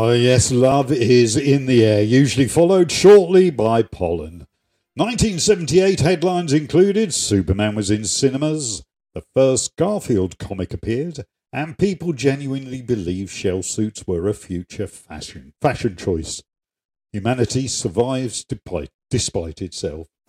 Oh, yes, love is in the air, usually followed shortly by pollen. 1978 headlines included Superman was in cinemas, the first Garfield comic appeared, and people genuinely believed shell suits were a future fashion choice. Humanity survives despite itself.